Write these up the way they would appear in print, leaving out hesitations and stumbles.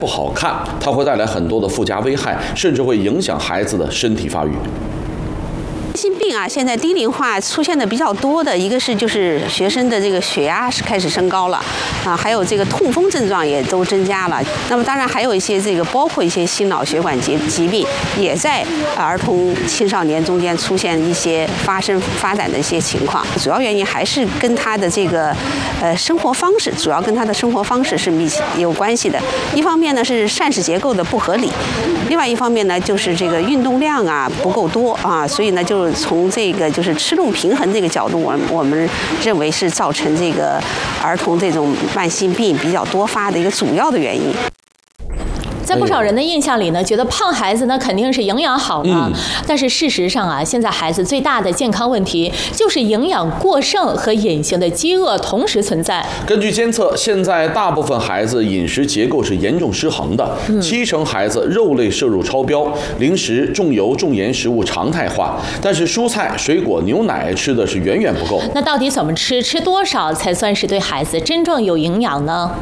不好看，它会带来很多的附加危害，甚至会影响孩子的身体发育。 慢性病啊，现在低龄化出现的比较多的一个是就是学生的这个血压是开始升高了啊，还有这个痛风症状也都增加了。那么当然还有一些这个包括一些心脑血管疾病也在儿童青少年中间出现一些发展的一些情况。主要原因还是跟他的这个生活方式，主要跟他的生活方式是密切有关系的。一方面呢是膳食结构的不合理，另外一方面呢就是这个运动量啊不够多啊，所以呢就从这个就是吃动平衡这个角度，我们认为是造成这个儿童这种慢性病比较多发的一个主要的原因。 在不少人的印象里呢，觉得胖孩子呢肯定是营养好嘛。但是事实上啊，现在孩子最大的健康问题就是营养过剩和隐形的饥饿同时存在。 根据监测，现在大部分孩子饮食结构是严重失衡的，70%孩子肉类摄入超标，零食、重油、重盐食物常态化，但是蔬菜、水果、牛奶吃的是远远不够。 那到底怎么吃，吃多少才算是对孩子真正有营养呢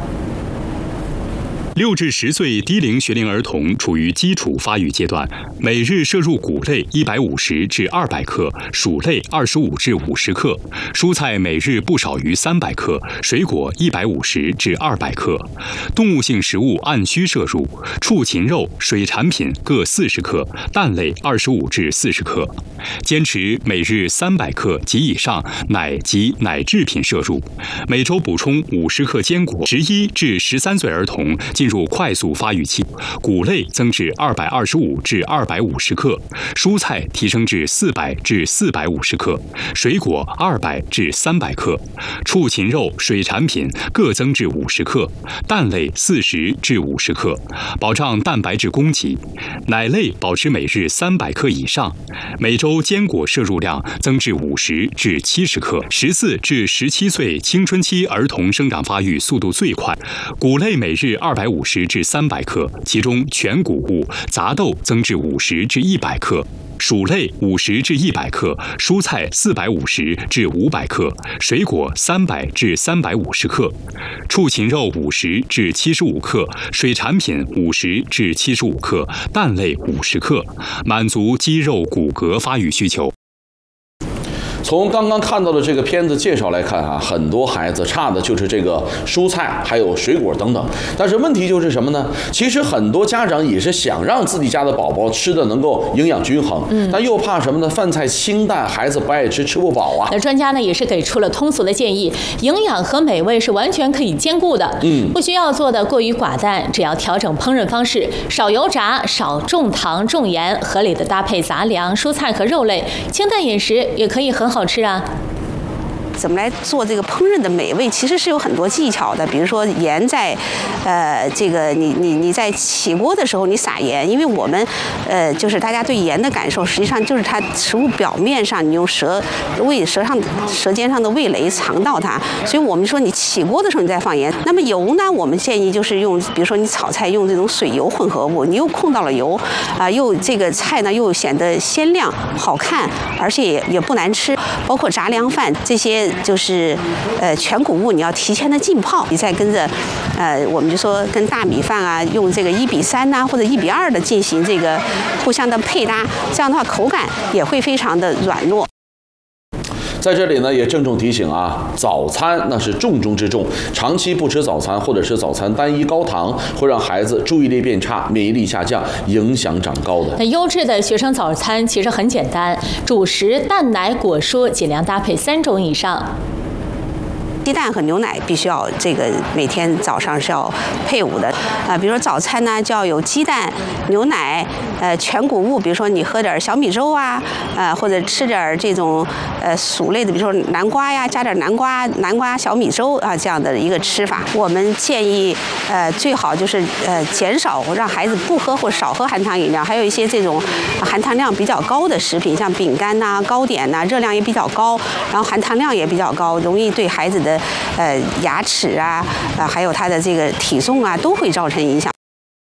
？6至10岁低龄学龄儿童处于基础发育阶段，每日摄入谷类150至200克，薯类25至50克，蔬菜每日不少于300克，水果150至200克，动物性食物按需摄入，畜禽肉、水产品各40克，蛋类25至40克，坚持每日300克及以上奶及奶制品摄入，每周补充50克坚果。11至13岁儿童进入快速发育期，谷类增至225至250克，蔬菜提升至400至450克，水果200至300克，畜禽肉、水产品各增至50克，蛋类40至50克，保障蛋白质供给，奶类保持每日300克以上，每周坚果摄入量增至50至70克。14至17岁青春期儿童生长发育速度最快，谷类每日250至300克，其中全谷物、杂豆增至50至100克。薯类50至100克，蔬菜450至500克，水果300至350克，畜禽肉50至75克，水产品50至75克，蛋类50克，满足肌肉骨骼发育需求。 从刚刚看到的这个片子介绍来看啊，很多孩子差的就是这个蔬菜还有水果等等。但是问题就是什么呢？其实很多家长也是想让自己家的宝宝吃的能够营养均衡，但又怕什么呢？饭菜清淡，孩子不爱吃，吃不饱啊。 那专家呢也是给出了通俗的建议，营养和美味是完全可以兼顾的。不需要做的过于寡淡，只要调整烹饪方式，少油炸，少重糖重盐，合理的搭配杂粮、蔬菜和肉类，清淡饮食也可以很好吃啊。 怎么来做这个烹饪的美味，其实是有很多技巧的。比如说盐在，这个你在起锅的时候你撒盐，因为我们就是大家对盐的感受，实际上就是它食物表面上你用舌尖上的味蕾尝到它，所以我们说你起锅的时候你再放盐。那么油呢，我们建议就是用，比如说你炒菜用这种水油混合物，你又控到了油又这个菜呢又显得鲜亮好看，而且也不难吃。包括杂粮饭这些。就是全谷物你要提前的浸泡，你再跟着我们就说跟大米饭啊用这个1:3呐或者1:2的进行这个互相的配搭，这样的话口感也会非常的软糯。 在这里呢，也郑重提醒啊，早餐那是重中之重，长期不吃早餐或者是早餐单一高糖，会让孩子注意力变差、免疫力下降，影响长高的。 那优质的学生早餐其实很简单，主食蛋奶果蔬尽量搭配3种以上。 鸡蛋和牛奶必须要这个每天早上是要配伍的比如说早餐呢就要有鸡蛋、牛奶，全谷物，比如说你喝点小米粥啊，或者吃点这种薯类的，比如说南瓜呀，加点南瓜小米粥啊，这样的一个吃法。我们建议最好就是减少让孩子不喝或少喝含糖饮料，还有一些这种含糖量比较高的食品，像饼干呐、糕点呐，热量也比较高，然后含糖量也比较高，容易对孩子的牙齿还有他的这个体重都会造成影响。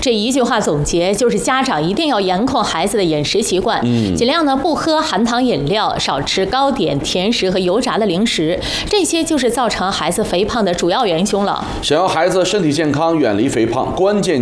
这一句话总结就是家长一定要严控孩子的饮食习惯，尽量呢不喝含糖饮料，少吃糕点、甜食和油炸的零食，这些就是造成孩子肥胖的主要元凶了。 想要孩子身体健康，远离肥胖，关键